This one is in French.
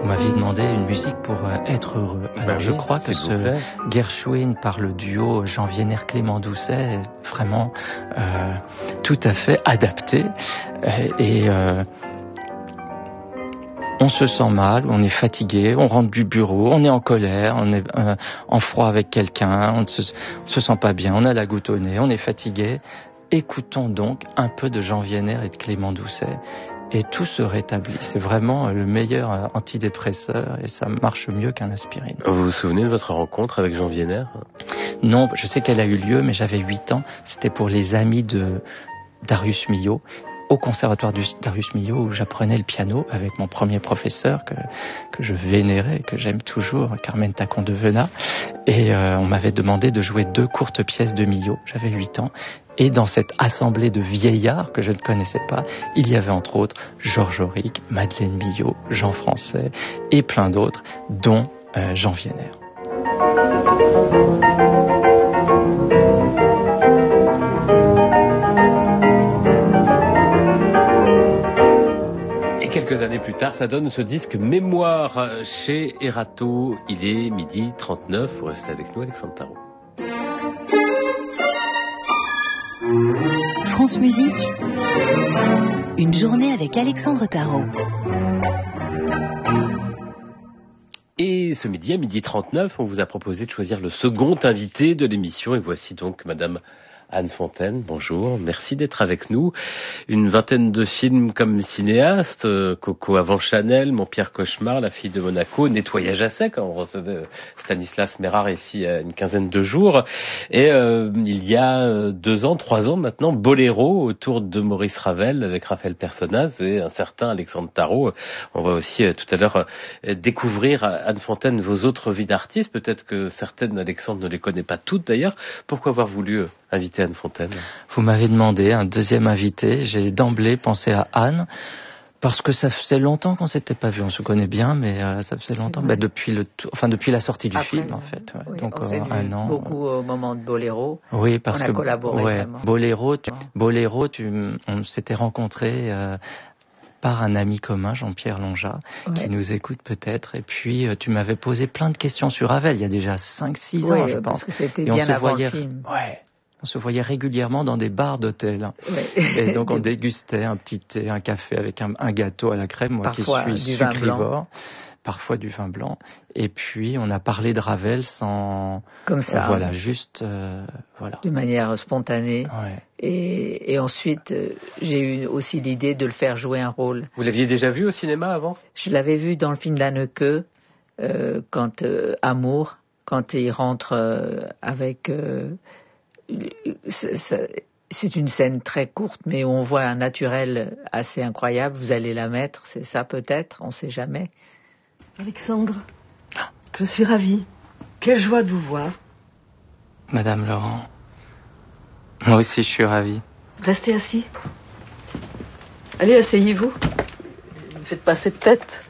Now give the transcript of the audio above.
m'aviez demandé une musique pour être heureux. Alors je crois que ce Gershwin par le duo Jean Vienner-Clément Doucet est vraiment tout à fait adapté. On se sent mal, on est fatigué, on rentre du bureau, on est en colère, on est en froid avec quelqu'un, on ne se sent pas bien, on a la goutte au nez, on est fatigué. Écoutons donc un peu de Jean Vienner et de Clément Doucet et tout se rétablit. C'est vraiment le meilleur antidépresseur et ça marche mieux qu'un aspirine. Vous vous souvenez de votre rencontre avec Jean Vienner ? Non, je sais qu'elle a eu lieu, mais j'avais 8 ans. C'était pour les amis de Darius Milhaud, au conservatoire Darius Milhaud, où j'apprenais le piano avec mon premier professeur que je vénérais, que j'aime toujours, Carmen Tacon de Venat. Et on m'avait demandé de jouer 2 courtes pièces de Milhaud. J'avais 8 ans. Et dans cette assemblée de vieillards que je ne connaissais pas, il y avait entre autres Georges Auric, Madeleine Milhaud, Jean Français et plein d'autres, dont Jean Vienner. Quelques années plus tard, ça donne ce disque Mémoire chez Erato. Il est 12h39. Vous restez avec nous, Alexandre Tarot. France Musique, une journée avec Alexandre Tarot. Et ce midi, à 12h39, on vous a proposé de choisir le second invité de l'émission. Et voici donc Madame Anne Fontaine, bonjour, merci d'être avec nous. Une vingtaine de films comme cinéaste, Coco avant Chanel, Mon pire cauchemar, La fille de Monaco, Nettoyage à sec, on recevait Stanislas Mérard ici il y a une quinzaine de jours. Et il y a 3 ans maintenant, Boléro autour de Maurice Ravel avec Raphaël Personnaz et un certain Alexandre Tarot. On va aussi tout à l'heure découvrir, Anne Fontaine, vos autres vies d'artistes. Peut-être que certaines, Alexandre ne les connaît pas toutes d'ailleurs. Pourquoi avoir voulu inviter Anne Fontaine? Vous m'avez demandé un deuxième invité. J'ai d'emblée pensé à Anne parce que ça faisait longtemps qu'on s'était pas vu. On se connaît bien, mais ça faisait longtemps. Depuis la sortie du film, en fait. Ouais. Oui, donc on s'est vu un an. beaucoup au moment de Boléro. Oui, parce que on a collaboré vraiment. Boléro, on s'était rencontrés. Par un ami commun, Jean-Pierre Longat, qui nous écoute peut-être. Et puis, tu m'avais posé plein de questions sur Ravel, il y a déjà 5-6 ans, je pense. Parce que c'était bien avant le film. Ouais. On se voyait régulièrement dans des bars d'hôtel. Et donc, on dégustait un petit thé, un café avec un gâteau à la crème, moi parfois qui suis sucrivore. Parfois du vin blanc. Et puis, on a parlé de Ravel sans... Comme ça. Voilà, juste... voilà. De manière spontanée. Ouais. Et ensuite, j'ai eu aussi l'idée de le faire jouer un rôle. Vous l'aviez déjà vu au cinéma avant ? Je l'avais vu dans le film d'Anneke, quand Amour, quand il rentre avec... c'est une scène très courte, mais où on voit un naturel assez incroyable. Vous allez la mettre, c'est ça peut-être, on ne sait jamais. Alexandre, je suis ravie. Quelle joie de vous voir. Madame Laurent, moi aussi je suis ravie. Restez assis. Allez, asseyez-vous. Ne faites pas cette tête.